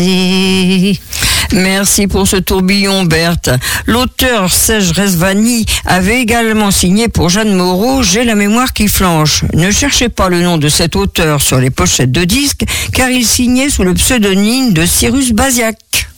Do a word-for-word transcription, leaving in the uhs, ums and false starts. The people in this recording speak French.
Merci pour ce tourbillon, Berthe. L'auteur Serge Rezvani avait également signé pour Jeanne Moreau « J'ai la mémoire qui flanche ». Ne cherchez pas le nom de cet auteur sur les pochettes de disques, car il signait sous le pseudonyme de Cyrus Baziak.